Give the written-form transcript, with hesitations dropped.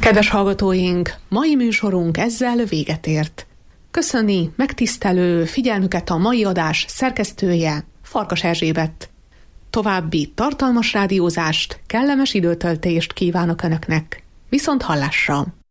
Kedves hallgatóink, mai műsorunk ezzel véget ért. Köszöni megtisztelő figyelmüket a mai adás szerkesztője, Farkas Erzsébet. További tartalmas rádiózást, kellemes időtöltést kívánok Önöknek. Viszont hallásra!